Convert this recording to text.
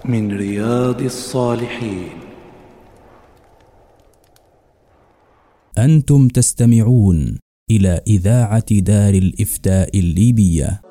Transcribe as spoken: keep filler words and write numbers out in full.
من رياض الصالحين. أنتم تستمعون إلى إذاعة دار الإفتاء الليبية.